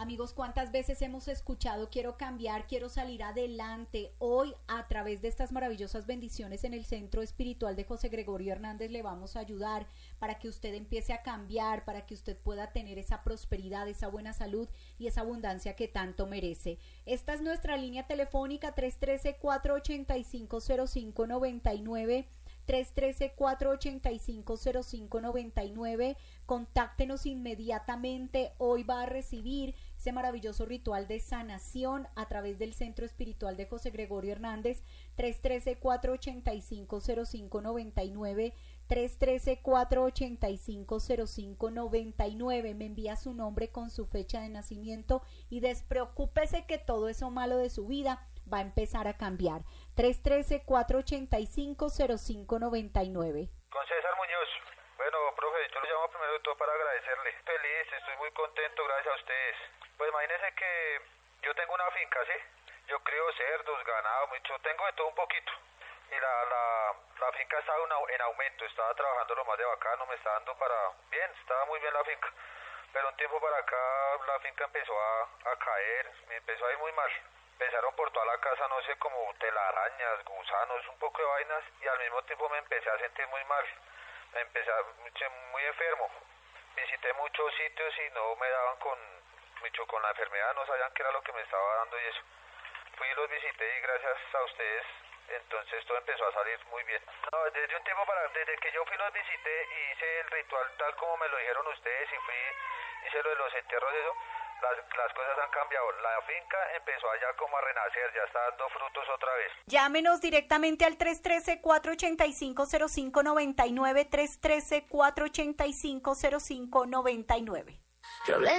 Amigos, ¿cuántas veces hemos escuchado quiero cambiar, quiero salir adelante? Hoy, a través de estas maravillosas bendiciones en el Centro Espiritual de José Gregorio Hernández, le vamos a ayudar para que usted empiece a cambiar, para que usted pueda tener esa prosperidad, esa buena salud y esa abundancia que tanto merece. Esta es nuestra línea telefónica 313-485-0599. 313-485-0599. Contáctenos inmediatamente. Hoy va a recibir ese maravilloso ritual de sanación a través del Centro Espiritual de José Gregorio Hernández. 313-485-0599. 313-485-0599. Me envía su nombre con su fecha de nacimiento y despreocúpese que todo eso malo de su vida va a empezar a cambiar. 313-485-0599. Con César Muñoz. Bueno, profe, yo lo llamo primero de todo para agradecerle. Feliz, estoy muy contento, gracias a ustedes. Pues imagínense que yo tengo una finca, ¿sí? Yo crío cerdos, ganado, mucho, tengo de todo un poquito. Y la finca estaba en aumento, estaba trabajando lo más de bacano, me estaba dando para... Bien, estaba muy bien la finca. Pero un tiempo para acá la finca empezó a caer, me empezó a ir muy mal. Empezaron por toda la casa, no sé, como telarañas, gusanos, un poco de vainas, y al mismo tiempo me empecé a sentir muy mal. Me empecé muy enfermo. Visité muchos sitios y no me daban con la enfermedad, no sabían qué era lo que me estaba dando y eso. Fui y los visité y gracias a ustedes, entonces todo empezó a salir muy bien. No, desde un tiempo desde que yo fui los visité y hice el ritual tal como me lo dijeron ustedes y hice lo de los entierros y eso. Las cosas han cambiado, la finca empezó allá como a renacer, ya está dando frutos otra vez. Llámenos directamente al 313-485-0599, 313-485-0599.